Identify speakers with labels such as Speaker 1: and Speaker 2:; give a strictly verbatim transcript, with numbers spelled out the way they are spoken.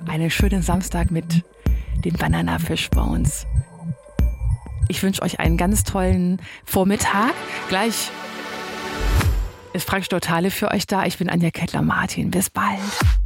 Speaker 1: einen schönen Samstag mit den Banana Fish Bones. Ich wünsche euch einen ganz tollen Vormittag. Gleich ist Frank Stortale für euch da. Ich bin Anja Kettler-Martin. Bis bald.